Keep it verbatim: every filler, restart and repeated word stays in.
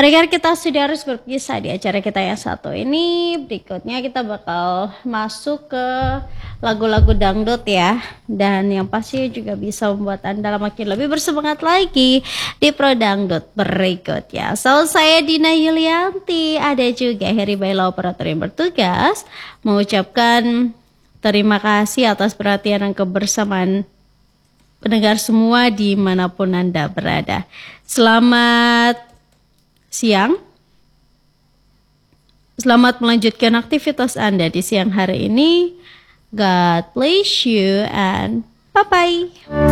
Pendengar kita sudah harus berpisah di acara kita yang satu ini. Berikutnya kita bakal masuk ke lagu-lagu dangdut ya. Dan yang pasti juga bisa membuat Anda makin lebih bersemangat lagi di Pro Dangdut berikutnya. So, saya Dina Yulianti, ada juga Heri Bailo operator yang bertugas, mengucapkan terima kasih atas perhatian dan kebersamaan pendengar semua dimanapun Anda berada. Selamat siang. Selamat melanjutkan aktivitas Anda di siang hari ini. God bless you and bye-bye.